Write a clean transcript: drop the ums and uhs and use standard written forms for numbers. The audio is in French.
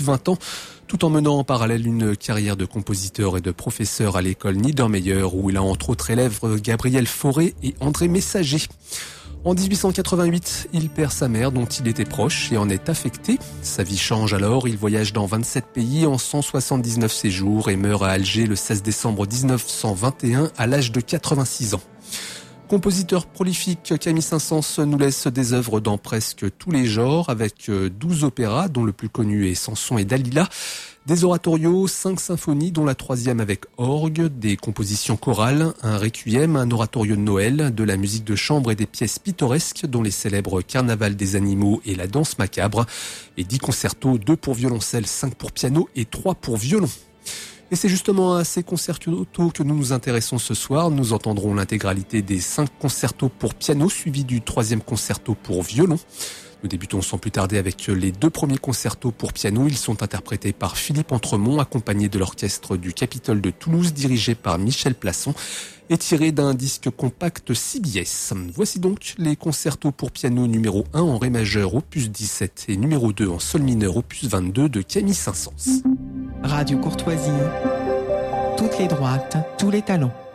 20 ans, tout en menant en parallèle une carrière de compositeur et de professeur à l'école Niedermeyer, où il a entre autres élèves Gabriel Fauré et André Messager. En 1888, il perd sa mère dont il était proche et en est affecté. Sa vie change alors, il voyage dans 27 pays en 179 séjours et meurt à Alger le 16 décembre 1921 à l'âge de 86 ans. Compositeur prolifique, Camille Saint-Saëns nous laisse des œuvres dans presque tous les genres avec 12 opéras dont le plus connu est Samson et Dalila, des oratorios, 5 symphonies dont la 3e avec orgue, des compositions chorales, un requiem, un oratorio de Noël, de la musique de chambre et des pièces pittoresques dont les célèbres Carnaval des animaux et la danse macabre, et 10 concertos, 2 pour violoncelle, 5 pour piano et 3 pour violon. Et c'est justement à ces concertos que nous nous intéressons ce soir. Nous entendrons l'intégralité des 5 concertos pour piano, suivi du 3e concerto pour violon. Nous débutons sans plus tarder avec les 2 premiers concertos pour piano. Ils sont interprétés par Philippe Entremont, accompagné de l'orchestre du Capitole de Toulouse, dirigé par Michel Plasson, et tiré d'un disque compact CBS. Voici donc les concertos pour piano numéro 1 en ré majeur opus 17 et numéro 2 en sol mineur opus 22 de Camille Saint-Saëns. Radio Courtoisie, toutes les droites, tous les talents.